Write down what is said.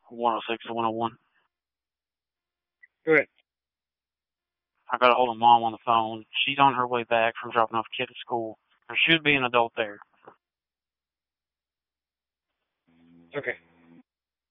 106 to 101. Go ahead. I got a hold of Mom on the phone. She's on her way back from dropping off a kid at school. There should be an adult there. Okay.